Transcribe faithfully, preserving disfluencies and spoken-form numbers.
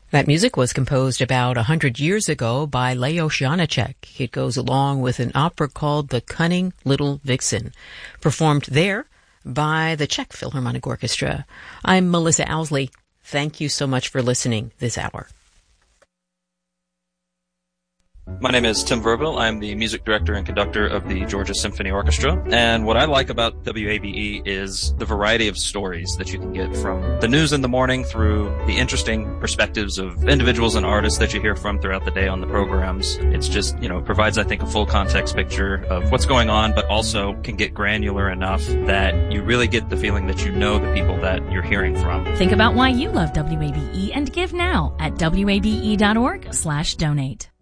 That music was composed about a hundred years ago by Leos Janáček. It goes along with an opera called The Cunning Little Vixen, performed there by the Czech Philharmonic Orchestra. I'm Melissa Owsley. Thank you so much for listening this hour. My name is Tim Verbil. I'm the music director and conductor of the Georgia Symphony Orchestra. And what I like about W A B E is the variety of stories that you can get from the news in the morning through the interesting perspectives of individuals and artists that you hear from throughout the day on the programs. It's just, you know, provides, I think, a full context picture of what's going on, but also can get granular enough that you really get the feeling that you know the people that you're hearing from. Think about why you love W A B E and give now at W A B E dot org slash donate.